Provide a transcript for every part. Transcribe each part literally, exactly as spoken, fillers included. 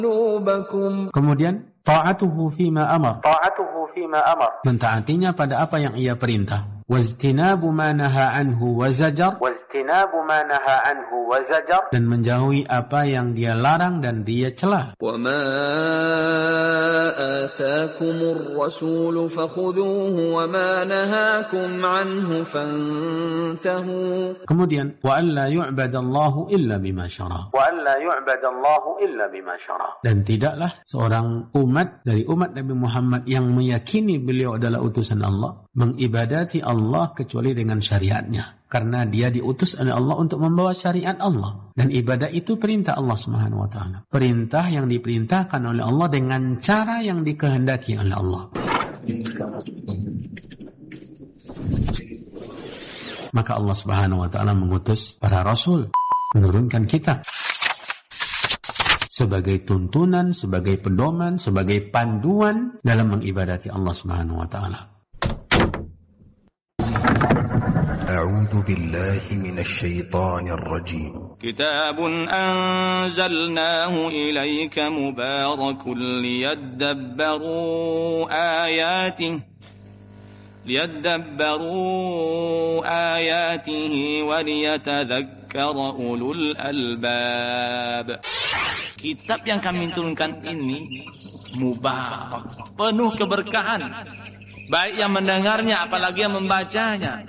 Kemudian ta'atuhu fima amar. Ta'atuhu fima amar. Mentaatinya pada apa yang ia perintah. Wajtinabu ma naha anhu wa zajar. Wajtinabu ma naha anhu wa zajar. Dan menjauhi apa yang dia larang dan dia cela. Wa ma ataakumur rasul fakhudhuhu wa ma nahakum anhu fantahu. Kemudian wa alla yu'badallahu illa bima syara. Wa alla yu'badallahu illa bima syara. Dan tidaklah seorang umat dari umat Nabi Muhammad yang meyakini beliau adalah utusan Allah mengibadati Allah kecuali dengan syariatnya, karena dia diutus oleh Allah untuk membawa syariat Allah, dan ibadah itu perintah Allah Subhanahu wa taala, perintah yang diperintahkan oleh Allah dengan cara yang dikehendaki oleh Allah. Maka Allah Subhanahu wa taala mengutus para rasul, menurunkan kitab sebagai tuntunan, sebagai pedoman, sebagai panduan dalam mengibadati Allah Subhanahu wa taala. أعوذ بالله من الشيطان الرجيم كتاب أنزلناه إليك مبارك ليدبروا آياته ليدبروا آياته وليتذكر أولو الألباب. Kitab yang kami turunkan ini mubarak, penuh keberkahan, baik yang mendengarnya apalagi yang membacanya.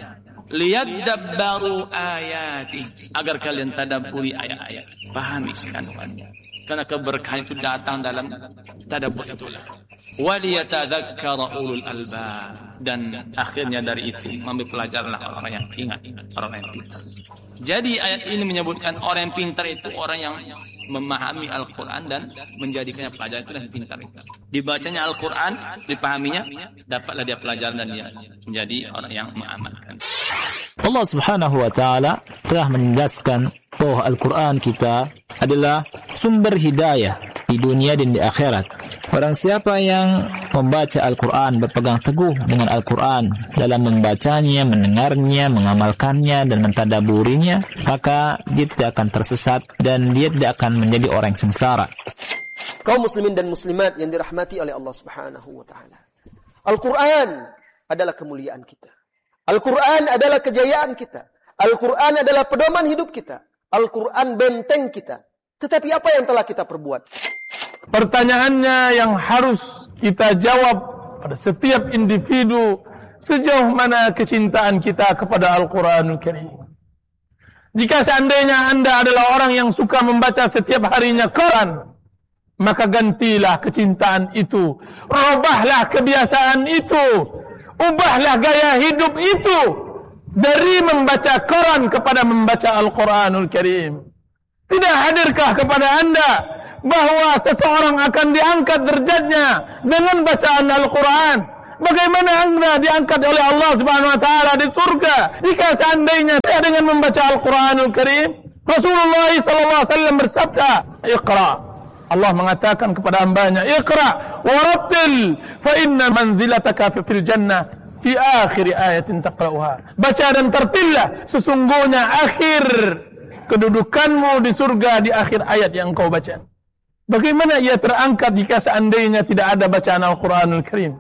Liyadabbaru ayati, agar kalian tadabburi ayat-ayat, pahami kandungannya, karena keberkahan itu datang dalam tadabbur itulah. Waliyatadzakkara ulul albab, dan akhirnya dari itu mengambil pelajaranlah orang yang ingat, orang yang pintar. Jadi ayat ini menyebutkan orang yang pintar itu orang yang memahami Al-Quran dan menjadikannya pelajaran, itu yang pintar itu. Dibacanya Al-Quran, dipahaminya, dapatlah dia pelajaran dan dia menjadi orang yang mengamalkan. Allah Subhanahu wa taala telah menjelaskan bahwa Al-Quran kita adalah sumber hidayah di dunia dan di akhirat. Orang siapa yang membaca Al-Quran, berpegang teguh dengan Al-Quran dalam membacanya, mendengarnya, mengamalkannya, dan mentadaburinya, maka dia tidak akan tersesat dan dia tidak akan menjadi orang yang sengsara. Kaum muslimin dan muslimat yang dirahmati oleh Allah Subhanahu wa taala. Al-Quran adalah kemuliaan kita. Al-Quran adalah kejayaan kita. Al-Quran adalah pedoman hidup kita. Al-Quran benteng kita. Tetapi apa yang telah kita perbuat? Pertanyaannya yang harus kita jawab pada setiap individu, sejauh mana kecintaan kita kepada Al-Quranul Karim. Jika seandainya Anda adalah orang yang suka membaca setiap harinya Quran, maka gantilah kecintaan itu, ubahlah kebiasaan itu, ubahlah gaya hidup itu, dari membaca Quran kepada membaca Al-Quranul Karim. Tidak hadirkah kepada Anda bahwa seseorang akan diangkat derajatnya dengan bacaan Al-Quran? Bagaimana Anda diangkat oleh Allah Subhanahu wa taala di surga jika seandainya tidak dengan membaca Al-Quranul Karim? Rasulullah sallallahu alaihi wasallam bersabda, "Iqra." Allah mengatakan kepada hambanya, "Iqra warattil fa inna manzilataka fil jannah fi akhir ayatin taqra'uha." Baca dan tertillah, sesungguhnya akhir kedudukanmu di surga di akhir ayat yang kau baca. Bagaimana ia terangkat jika seandainya tidak ada bacaan Al-Quranul Karim?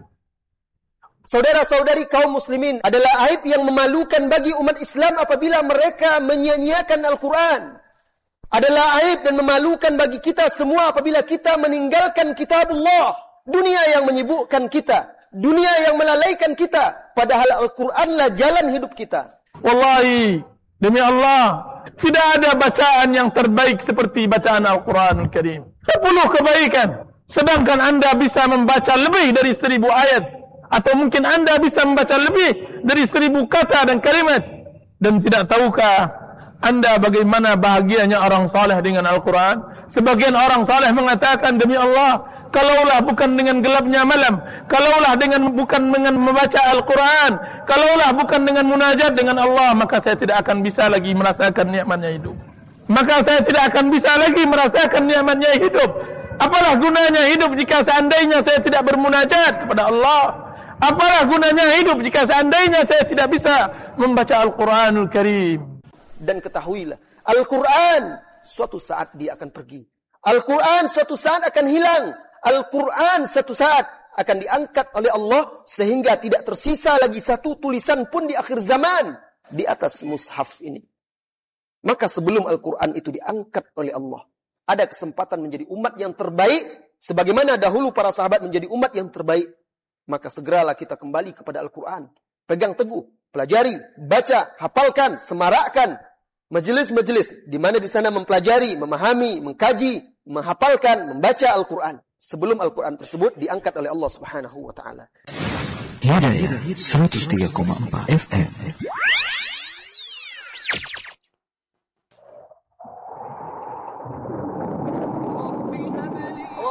Saudara-saudari kaum muslimin, adalah aib yang memalukan bagi umat Islam apabila mereka menyia-nyiakan Al-Quran. Adalah aib dan memalukan bagi kita semua apabila kita meninggalkan kitabullah. Dunia yang menyibukkan kita, dunia yang melalaikan kita, padahal Al-Quranlah jalan hidup kita. Wallahi, demi Allah, tidak ada bacaan yang terbaik seperti bacaan Al-Quranul Karim. Sepuluh kebaikan, sedangkan Anda bisa membaca lebih dari seribu ayat, atau mungkin Anda bisa membaca lebih dari seribu kata dan kalimat. Dan tidak tahukah Anda bagaimana bahagianya orang saleh dengan Al-Quran? Sebagian orang saleh mengatakan, demi Allah, kalaulah bukan dengan gelapnya malam, kalaulah dengan bukan dengan membaca Al-Quran, kalaulah bukan dengan munajat dengan Allah, maka saya tidak akan bisa lagi merasakan nikmatnya hidup. Maka saya tidak akan bisa lagi merasakan nikmatnya hidup. Apalah gunanya hidup jika seandainya saya tidak bermunajat kepada Allah? Apalah gunanya hidup jika seandainya saya tidak bisa membaca Al-Quranul Karim? Dan ketahuilah, Al-Quran suatu saat dia akan pergi. Al-Quran suatu saat akan hilang. Al-Quran suatu saat akan diangkat oleh Allah sehingga tidak tersisa lagi satu tulisan pun di akhir zaman di atas mushaf ini. Maka sebelum Al-Quran itu diangkat oleh Allah, ada kesempatan menjadi umat yang terbaik sebagaimana dahulu para sahabat menjadi umat yang terbaik. Maka segeralah kita kembali kepada Al-Quran. Pegang teguh, pelajari, baca, hafalkan, semarakkan majelis-majelis di mana di sana mempelajari, memahami, mengkaji, menghafalkan, membaca Al-Quran sebelum Al-Quran tersebut diangkat oleh Allah Subhanahu wa taala. Hidayah seratus tiga koma empat F M.